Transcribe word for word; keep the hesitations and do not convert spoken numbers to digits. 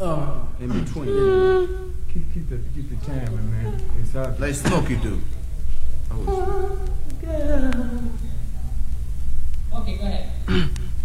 Uh, in between. keep keep the keep the timing, man. It's hard. Like Smokey do. Girl.